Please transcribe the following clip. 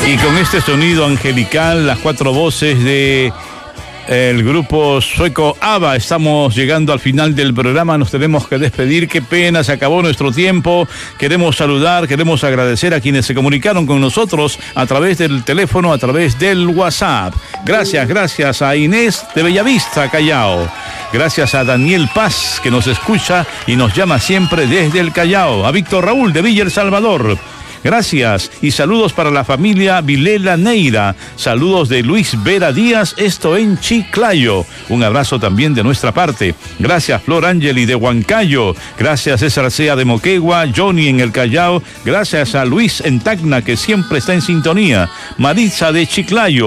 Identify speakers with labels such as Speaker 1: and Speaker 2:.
Speaker 1: Y con este sonido angelical, las cuatro voces de el grupo sueco ABBA, estamos llegando al final del programa, nos tenemos que despedir, qué pena, se acabó nuestro tiempo. Queremos saludar, queremos agradecer a quienes se comunicaron con nosotros a través del teléfono, a través del WhatsApp. Gracias a Inés de Bellavista, Callao. Gracias a Daniel Paz, que nos escucha y nos llama siempre desde el Callao. A Víctor Raúl de Villa El Salvador. Gracias y saludos para la familia Vilela Neira. Saludos de Luis Vera Díaz, esto en Chiclayo. Un abrazo también de nuestra parte. Gracias Flor Ángeli de Huancayo. Gracias César Sea de Moquegua, Johnny en el Callao. Gracias a Luis en Tacna, que siempre está en sintonía. Maritza de Chiclayo.